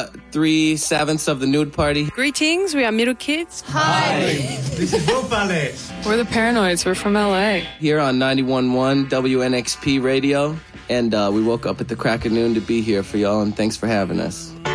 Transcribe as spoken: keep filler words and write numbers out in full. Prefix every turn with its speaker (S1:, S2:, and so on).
S1: uh, three-sevenths of the Nude Party.
S2: Greetings, we are Middle Kids.
S3: Hi. This is Will Ballet.
S2: We're the Paranoids. We're from L A.
S1: Here on ninety-one point one W N X P Radio. And uh, we woke up at the crack of noon to be here for y'all, and thanks for having us.